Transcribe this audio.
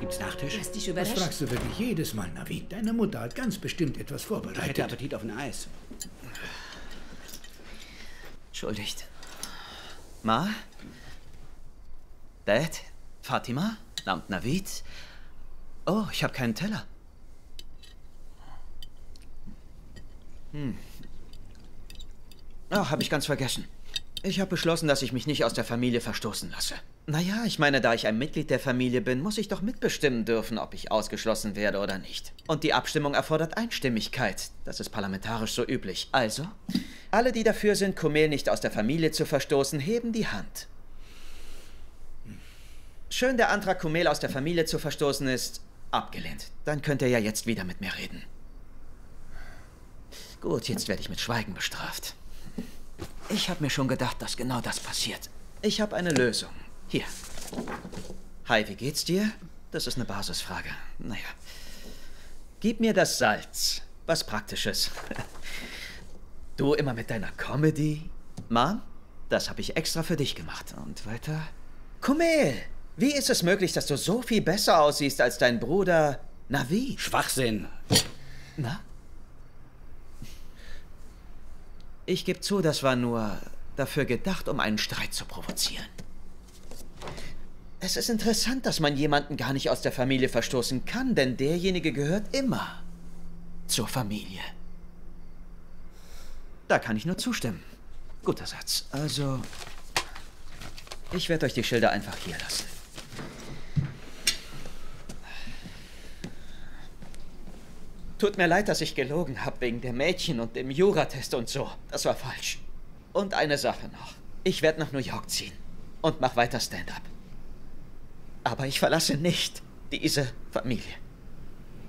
Gibt's Nachtisch? Lass dich Was überraschen. fragst du wirklich jedes Mal, Navid? Deine Mutter hat ganz bestimmt etwas Ich vorbereitet. hätte Appetit auf ein Eis. Entschuldigt. Ma? Dad? Fatima? Namt Navid? Oh, ich habe keinen Teller. Oh, habe ich ganz vergessen. Ich habe beschlossen, dass ich mich nicht aus der Familie verstoßen lasse. Naja, ich meine, da ich ein Mitglied der Familie bin, muss ich doch mitbestimmen dürfen, ob ich ausgeschlossen werde oder nicht. Und die Abstimmung erfordert Einstimmigkeit. Das ist parlamentarisch so üblich. Also, alle, die dafür sind, Kumail nicht aus der Familie zu verstoßen, heben die Hand. Schön, der Antrag, Kumail aus der Familie zu verstoßen, ist abgelehnt. Dann könnt ihr ja jetzt wieder mit mir reden. Gut, jetzt werde ich mit Schweigen bestraft. Ich habe mir schon gedacht, dass genau das passiert. Ich habe eine Lösung. Hier. Hi, wie geht's dir? Das ist eine Basisfrage. Naja. Gib mir das Salz. Was Praktisches. Du immer mit deiner Comedy. Mom, das habe ich extra für dich gemacht. Und weiter. Kumail, wie ist es möglich, dass du so viel besser aussiehst als dein Bruder Navid? Schwachsinn. Na? Ich gebe zu, das war nur dafür gedacht, um einen Streit zu provozieren. Es ist interessant, dass man jemanden gar nicht aus der Familie verstoßen kann, denn derjenige gehört immer zur Familie. Da kann ich nur zustimmen. Guter Satz. Also, ich werde euch die Schilder einfach hier lassen. Tut mir leid, dass ich gelogen habe wegen der Mädchen und dem Juratest und so. Das war falsch. Und eine Sache noch. Ich werde nach New York ziehen und mach weiter Stand-up. Aber ich verlasse nicht diese Familie.